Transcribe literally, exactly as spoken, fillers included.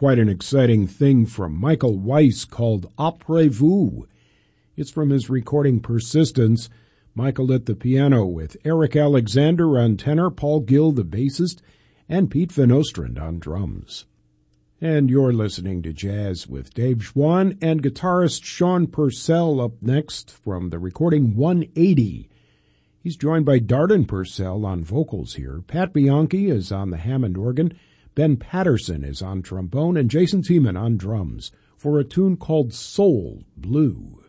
quite an exciting thing from Michael Weiss called Après Vous. It's from his recording Persistence. Michael at the piano with Eric Alexander on tenor, Paul Gill the bassist, and Pete Van Ostrand on drums. And you're listening to Jazz with Dave Schwann and guitarist Sean Purcell up next from the recording one eighty. He's joined by Darden Purcell on vocals here. Pat Bianchi is on the Hammond organ. Ben Patterson is on trombone, and Jason Seaman on drums for a tune called Soul Blue.